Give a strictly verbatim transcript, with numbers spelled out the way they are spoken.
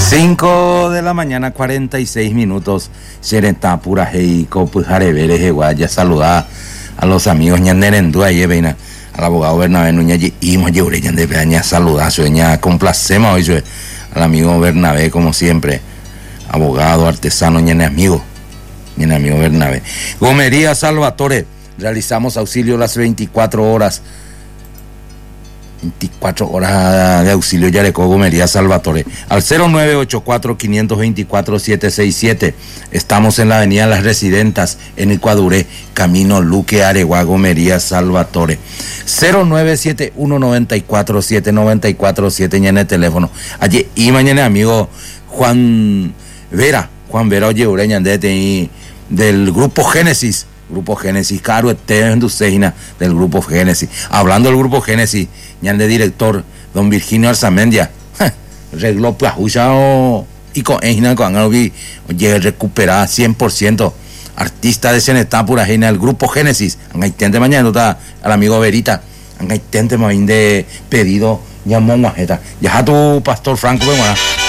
cinco de la mañana, cuarenta y seis minutos. Serenta pura heico, pues jareveres, ya saludar a los amigos ñanerendúa y veina al abogado Bernabé Núñez y Moyeure ñande peña saludar, sueña complacemos hoy al amigo Bernabé como siempre, abogado, artesano, ñane amigo, ñane amigo Bernabé. Gomería Salvatore, realizamos auxilio las veinticuatro horas. veinticuatro horas de auxilio Yareco, Gomería Salvatore, al cero nueve ocho cuatro, cinco dos cuatro, siete seis siete. Estamos en la avenida Las Residentas, en Ecuaduré, camino Luque, Areguá, Gomería Salvatore. Cero nueve siete uno, nueve cuatro siete, nueve cuatro siete en el teléfono. Allí, y mañana amigo Juan Vera, Juan Vera oye ureña de del grupo Génesis. Grupo Génesis, Caro Etevenduseina del Grupo Génesis. Hablando del Grupo Génesis, ya de director, don Virginio Arzamendia, regló Plajuchao y con Ejina con Anovi, oye, recuperada cien por ciento. Artista de Senetá, pura Gina del Grupo Génesis. Angaitente mañana, está al amigo Verita. Angaitente, más de pedido, llamó Majeta. Ya tu pastor Franco,